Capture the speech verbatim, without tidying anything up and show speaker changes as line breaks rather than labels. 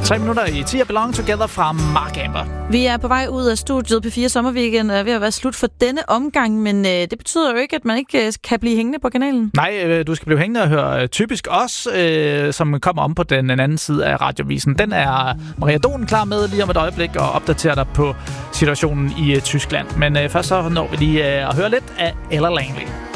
Tre minutter i ti Belong Together fra Mark Amber.
Vi er på vej ud af studiet P fire Sommerweekend og er ved at være slut for denne omgang, men øh, det betyder jo ikke, at man ikke øh, kan blive hængende på kanalen.
Nej, øh, du skal blive hængende og høre øh, Typisk Os, øh, som kommer om på den anden side af radiovisen. Den er Maria Don klar med lige om et øjeblik og opdaterer dig på situationen i øh, Tyskland. Men øh, først så når vi lige øh, at høre lidt af Ella Langley.